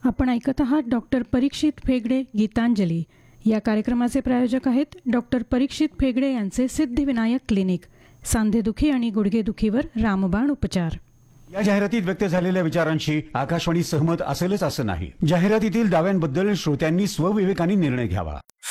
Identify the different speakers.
Speaker 1: आपण ऐकत आहात डॉक्टर परीक्षित फेगडे गीतांजली. या कार्यक्रमाचे प्रायोजक आहेत डॉक्टर परीक्षित फेगडे यांचे सिद्धिविनायक क्लिनिक, सांधेदुखी आणि गुडघेदुखीवर रामबाण उपचार.
Speaker 2: या जाहिरातीत व्यक्त झालेल्या विचारांशी आकाशवाणी सहमत असेलच असं नाही. जाहिरातीतील दाव्यांबद्दल श्रोत्यांनी स्वविवेकाने निर्णय घ्यावा.